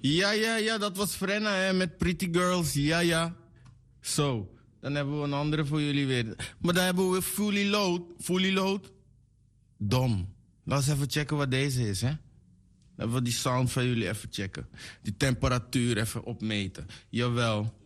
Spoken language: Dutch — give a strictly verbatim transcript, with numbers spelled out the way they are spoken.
Ja, ja, ja, dat was Frenna hè, met Pretty Girls. Ja, ja. Zo, dan hebben we een andere voor jullie weer. Maar dan hebben we Fully Load. Fully Load. Dom. Laten we even checken wat deze is, hè. Dan hebben we die sound van jullie even checken. Die temperatuur even opmeten. Jawel.